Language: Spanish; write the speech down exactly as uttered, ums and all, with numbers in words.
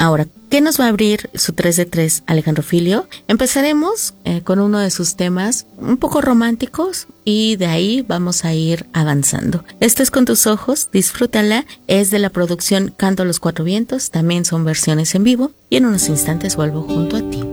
Ahora, ¿qué nos va a abrir su tres de tres, Alejandro Filio? Empezaremos eh, con uno de sus temas un poco románticos y de ahí vamos a ir avanzando. Esto es Con tus ojos, disfrútala, es de la producción Canto a los Cuatro Vientos, también son versiones en vivo y en unos instantes vuelvo junto a ti.